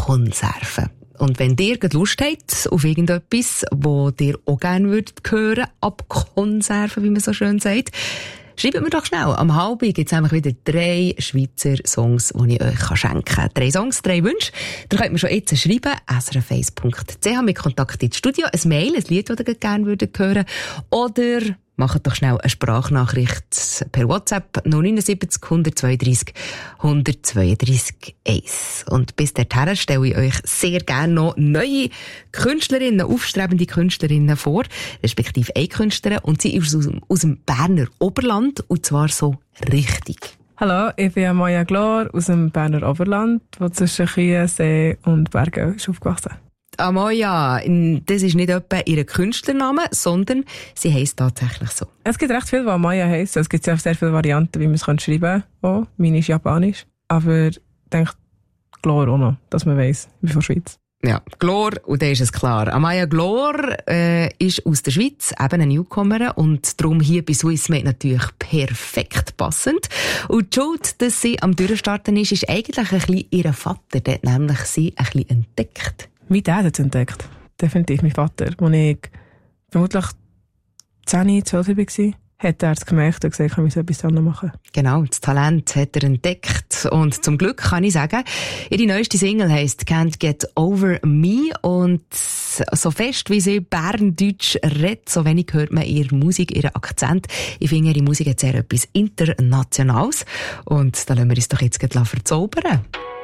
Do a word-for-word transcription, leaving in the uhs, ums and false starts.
Konserven. Und wenn ihr Lust habt auf irgendetwas, wo ihr auch gerne würdet hören, abkonserven, wie man so schön sagt, schreibt mir doch schnell. Am halben gibt es nämlich wieder drei Schweizer Songs, die ich euch schenken kann. Drei Songs, drei Wünsche. Da könnt ihr schon jetzt schreiben. s r f eins punkt c h mit Kontakt ins Studio, ein Mail, ein Lied, das ihr gerne würdet hören. Oder macht doch schnell eine Sprachnachricht per WhatsApp null neun sieben null eins zwei drei null eins zwei drei eins. Und bis dahin stelle ich euch sehr gerne noch neue Künstlerinnen, aufstrebende Künstlerinnen vor, respektive eine Künstlerin, und sie ist aus, aus dem Berner Oberland, und zwar so richtig. Hallo, ich bin Amaya Glor aus dem Berner Oberland, wo zwischen Kühen, See und Bergen ist aufgewachsen. Amaya, das ist nicht etwa ihr Künstlername, sondern sie heisst tatsächlich so. Es gibt recht viel, was Amaya heisst. Es gibt sehr viele Varianten, wie man es schreiben kann. Oh, meine ist japanisch. Aber ich denke, Glor auch noch, dass man weiss, ich bin von der Schweiz. Ja, Glor, und dann ist es klar. Amaya Glor äh, ist aus der Schweiz, eben eine Newcomerin, und darum hier bei Swissmade natürlich perfekt passend. Und die Schuld, dass sie am Durchstarten ist, ist eigentlich ein bisschen ihr Vater, der hat nämlich sie ein bisschen entdeckt. Wie der hat es entdeckt? Definitiv mein Vater. Als ich vermutlich zehn, zwölf war, hat er es gemerkt und gesagt, ich muss etwas anderes machen. Genau, das Talent hat er entdeckt. Und zum Glück kann ich sagen, ihre neueste Single heisst «Can't Get Over Me». Und so fest, wie sie Berndeutsch redet, so wenig hört man ihre Musik, ihren Akzent. Ich finde, ihre Musik hat sehr etwas Internationales. Und da lassen wir uns doch jetzt gleich verzaubern.